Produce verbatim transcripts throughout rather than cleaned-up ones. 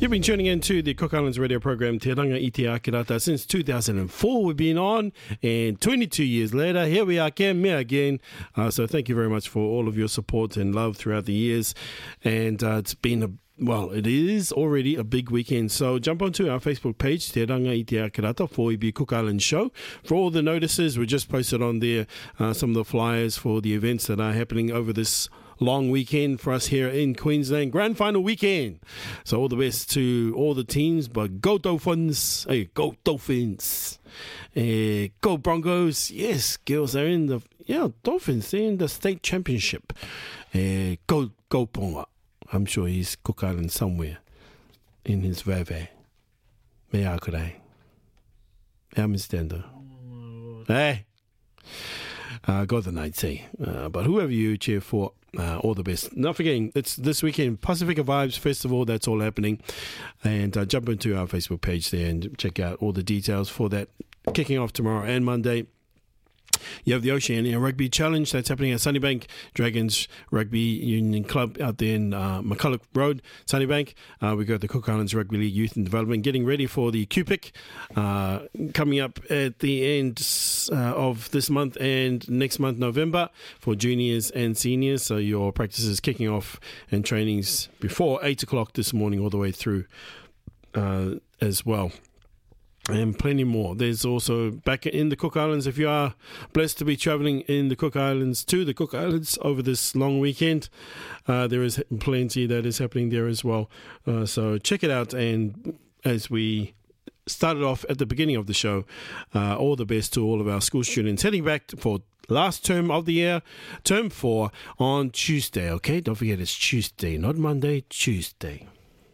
You've been tuning in to the Cook Islands radio program Te Ranga i Te Akirata since two thousand four. We've been on, and twenty-two years later, here we are again, me again. Uh, so thank you very much for all of your support and love throughout the years. And uh, it's been a Well, it is already a big weekend, so jump onto our Facebook page, Te Ranga i Te Akirata, for the Cook Islands show. For all the notices, we just posted on there uh, some of the flyers for the events that are happening over this long weekend for us here in Queensland. Grand final weekend. So all the best to all the teams, but go Dolphins, hey, go Dolphins, uh, go Broncos. Yes, girls are in the, yeah, Dolphins, they're in the state championship. Uh, go, go Ponga. I'm sure he's Cook Island somewhere in his veve. Me akurai. I'm standard. Hey, uh, go the Knights, eh? Uh, but whoever you cheer for, uh, all the best. Not forgetting, it's this weekend, Pacifica Vibes Festival. That's all happening, and uh, jump into our Facebook page there and check out all the details for that. Kicking off tomorrow and Monday. You have the Oceania Rugby Challenge that's happening at Sunnybank Dragons Rugby Union Club out there in uh, McCulloch Road, Sunnybank. Uh, we've got the Cook Islands Rugby League Youth and Development getting ready for the Q P I C uh, coming up at the end uh, of this month and next month, November, for juniors and seniors. So your practice is kicking off and trainings before eight o'clock this morning all the way through uh, as well. And plenty more. There's also back in the Cook Islands, if you are blessed to be travelling in the Cook Islands to the Cook Islands over this long weekend, uh, there is plenty that is happening there as well. Uh, so check it out. And as we started off at the beginning of the show, uh, all the best to all of our school students heading back for last term of the year, term four, on Tuesday. Okay, don't forget it's Tuesday, not Monday, Tuesday.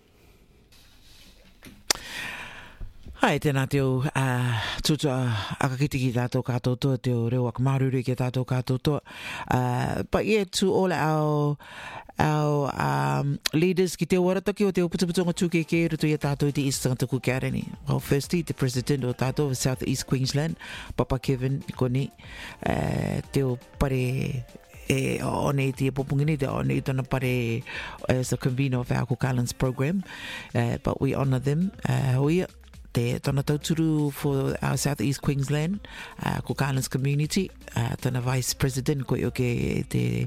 Hai, tēnā teo uh, tutua akakiti ki tātou kātotoa, teo reo akamaruru ki tātou kātotoa. Uh, but yeah, to all our our um, leaders ki teo warataki o teo putaputonga tūkeke ruto i tātou te East Tangata Kukiarani. Well, firstly, the president o tātou of South East Queensland, Papa Kevin Koni, uh, teo pare e one te popungini, te one tona pare as a convener of our Cook Islands program. Uh, but we honour them. Uh, hoia. Te tona tauturu for our South East Queensland, uh, Cook Islands community, uh, tona Vice President, koe oke te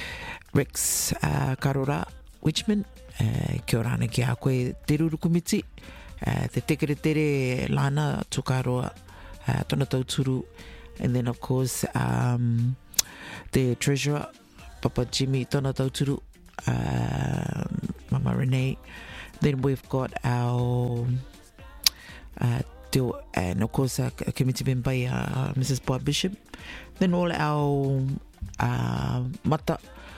Rex uh, Karora Wichman, uh, kia ora ana ki a koe te ruru kumiti, uh, te tekere tere lana tukaroa, uh, tona tauturu, and then of course um, the Treasurer, Papa Jimmy, tona tauturu, uh, Mama Renee. Then we've got our Uh, teo, and of course a uh, committee member uh, Missus Bob Bishop, then all our uh, mata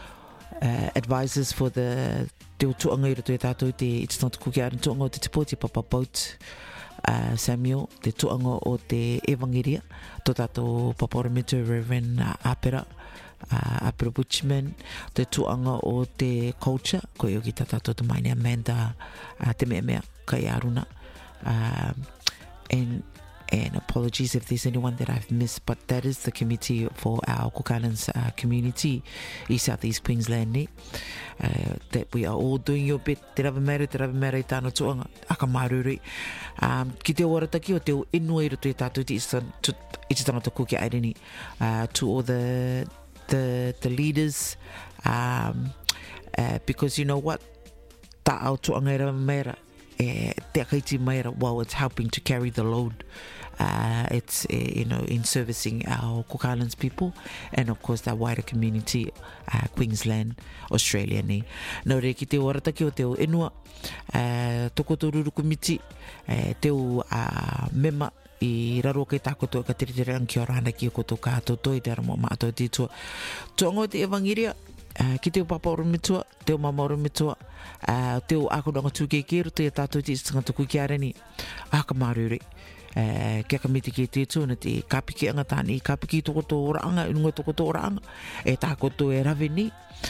uh, advisors for the teo tuanga i roto e tātou te It's Not Kukiara tuanga o te tipo te Papa Boat uh, Samuel, te tuanga o te Evangelia to tātou Papa Oromito Reverend uh, Apera uh, Apera Butchman, te tuanga o te culture ko i oki tātou te maine Amanda uh, te mea mea kai aruna. Um, and and apologies if there's anyone that I've missed, but that is the committee for our Cook Islands uh, community in South East Queensland, uh, that we are all doing your bit. Te rawa mere, te rawa mere i tāna tuanga, aka maruri. Um, ki te warataki o te o inua i roto i tātou te iti tangata kuki aireni, uh, to all the the the leaders, um, uh, because you know what, ta au tuanga i rawa mere. Uh, well, it's helping to carry the load. Uh, it's uh, you know, in servicing our Cook Islands people and of course the wider community, uh, Queensland, Australia ni. Nau re ki te warataki o teo inua, uh, toko tō ruru kumiti, uh, teo uh, mema i raro kei tākoto ka tere tere an kia ora ana ki o koto kātoto i te ara mo mātou tītua. Tuanga o te Evangelia, uh, ki teo Papa Oromitua, teo Mama Oromitua, Uh, teo akonanga tūkeke roto i tātou te East Tangata Kukiarani, aka marure. Uh, kia ka miti ki te tūna te kapiki anga tāni, kapiki toko tō oraanga, inunga toko tō oraanga, e tākoto e raveni,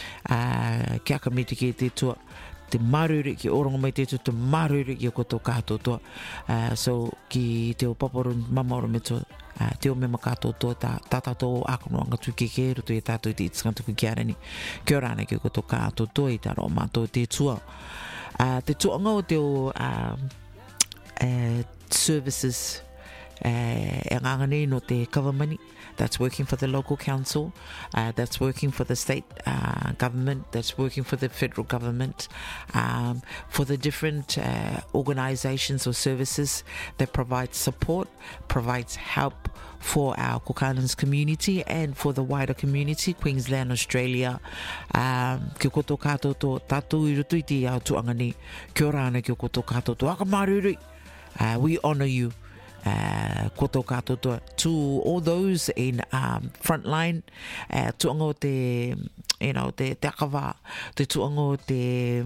uh, kia ka miti ki te tua, te marure ki orongo mai te tu, te marure ki o koto kātotoa. Uh, so ki teo Papa Mama Oromitua, uh, teo me makātotoa tā tātou akonoanga tūkeke roto i tātou te East Tangata Kukiarani. Kia ora ana ki o koto kātotoa i tā roa mātou te tua. Uh, te tuanga o te o um, uh, services uh, e ngangane no te kawamani that's working for the local council, uh, that's working for the state uh, government, that's working for the federal government, um, for the different uh, organisations or services that provide support, provides help for our Cook Islands community and for the wider community, Queensland, Australia. Um, kia koto kātou tō tātou i rutu i te au tuanga ni. Kia ora ana kia koto kātou tō akamarurui. Uh, we honour you. Uh, koto katoa to all those in um, frontline, uh, tuanga o te, you know, te te akawā, te tuanga o te,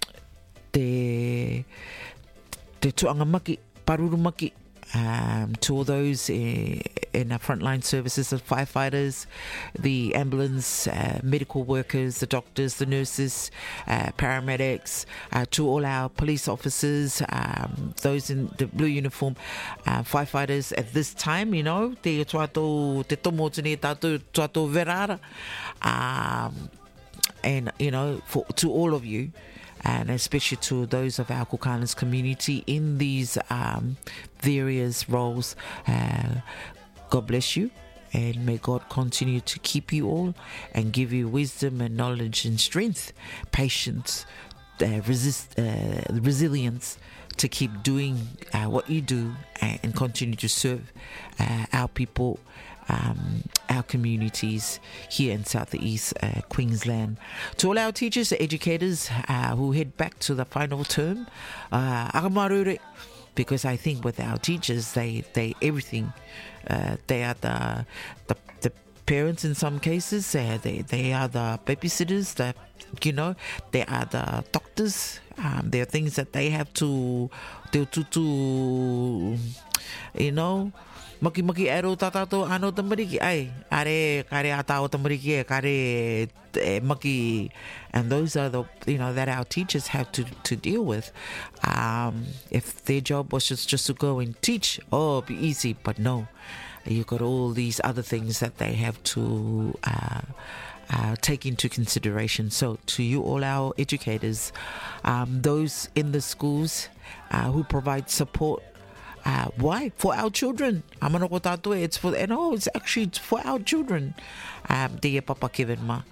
te, te tuanga maki, paruru maki, um, to all those in, in our frontline services, the firefighters, the ambulance, uh, medical workers, the doctors, the nurses, uh, paramedics, uh, to all our police officers, um, those in the blue uniform, uh, firefighters at this time, you know, te tuato, te tomo tene tātou, tuato verara, um, and, you know, for, to all of you, and especially to those of our Cook Islands community in these um, various roles. Uh, God bless you, and may God continue to keep you all and give you wisdom and knowledge and strength, patience, uh, resist, uh, resilience to keep doing uh, what you do and, and continue to serve uh, our people, Um, our communities here in South East uh, Queensland. To all our teachers, educators uh, who head back to the final term, uh, akamarure, because I think with our teachers, they they everything. Uh, they are the, the the parents in some cases. Uh, they they are the babysitters. The you know they are the doctors. Um, there are things that they have to to to, to you know. Maki maki ero tatato ano tamariki ai are kare atao tamariki e kare e maki, and those are the you know that our teachers have to to deal with. Um, if their job was just just to go and teach, oh, it'd be easy, but no, you got all these other things that they have to uh, uh, take into consideration. So to you, all our educators, um, those in the schools uh, who provide support. Uh, why? For our children. It's for, and oh, it's actually for our children. Um, Dear Papa Kevin Ma,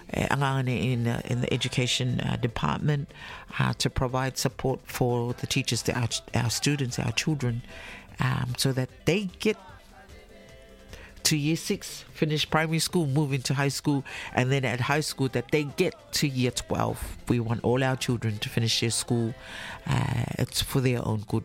in uh, in the education uh, department, uh, to provide support for the teachers, to our, our students, our children, um, so that they get to year six, finish primary school, move into high school, and then at high school that they get to year twelve. We want all our children to finish their school. Uh, it's for their own good.